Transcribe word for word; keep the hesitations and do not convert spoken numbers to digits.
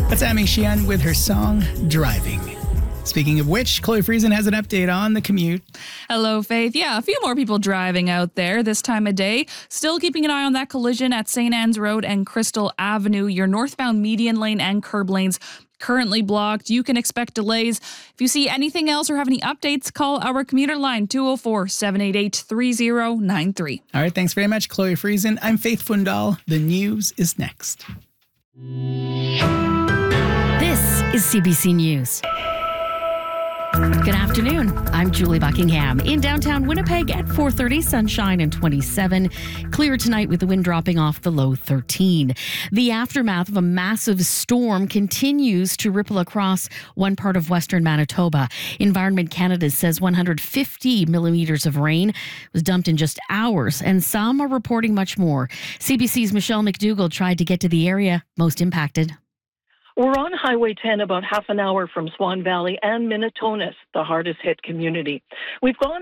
That's Amy Sheehan with her song, Driving. Speaking of which, Chloe Friesen has an update on the commute. Hello, Faith. Yeah, a few more people driving out there this time of day. Still keeping an eye on that collision at Saint Anne's Road and Crystal Avenue. Your northbound median lane and curb lanes currently blocked. You can expect delays. If you see anything else or have any updates, call our commuter line two oh four, seven eight eight, three oh nine three. All right, thanks very much, Chloe Friesen. I'm Faith Fundal. The news is next. This is C B C News. Good afternoon. I'm Julie Buckingham. In downtown Winnipeg at four thirty, sunshine and twenty-seven. Clear tonight with the wind dropping off the low thirteen. The aftermath of a massive storm continues to ripple across one part of western Manitoba. Environment Canada says one hundred fifty millimeters of rain was dumped in just hours, and some are reporting much more. C B C's Michelle McDougall tried to get to the area most impacted. We're on Highway ten, about half an hour from Swan Valley and Minitonas, the hardest hit community. We've gone